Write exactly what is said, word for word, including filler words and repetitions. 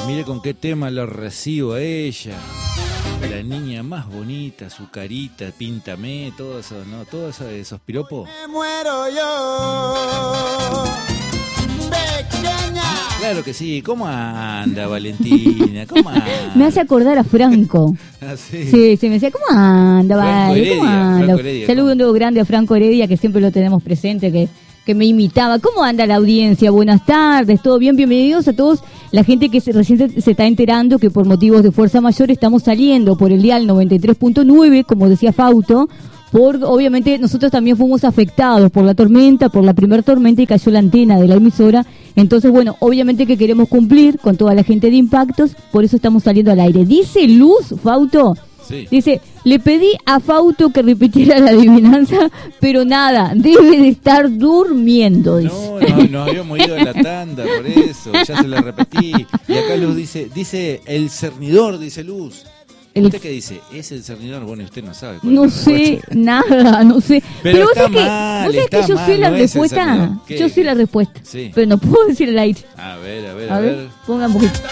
Mire con qué tema lo recibo a ella. La niña más bonita, su carita, píntame, todo eso, ¿no? Todo eso, esos piropos. Me muero yo, pequeña. Claro que sí. ¿Cómo anda, Valentina? ¿Cómo anda? Me hace acordar a Franco. Ah, sí. Sí, sí, me decía, ¿cómo anda, Franco vale? Heredia, ¿Cómo anda? Franco Heredia, Saludo ¿cómo? grande a Franco Heredia, que siempre lo tenemos presente, que, que me imitaba. ¿Cómo anda la audiencia? Buenas tardes, ¿todo bien? Bienvenidos a todos. La gente que se, recién se, se está enterando que por motivos de fuerza mayor estamos saliendo por el dial noventa y tres punto nueve, como decía Fausto, por, obviamente nosotros también fuimos afectados por la tormenta, por la primera tormenta y cayó la antena de la emisora. Entonces, bueno, obviamente que queremos cumplir con toda la gente de Impactos, por eso estamos saliendo al aire. Dice Luz, Fausto, Sí. dice, le pedí a Fausto que repitiera la adivinanza, pero nada, debe de estar durmiendo. Dice. No, no, nos habíamos ido a la tanda, por eso, ya se la repetí. Y acá Luz dice, dice el cernidor, dice Luz. El- ¿Usted qué dice? ¿Es el cernidor? Bueno, usted no sabe. cuál No es la sé respuesta. nada, no sé. Pero vos está sabés que, mal, vos sabés está que yo mal, sé la no es el respuesta. sonido. ¿Qué? Yo sé la respuesta. Sí. Pero no puedo decir el aire. A ver, a ver, A ver, pongan un poquito.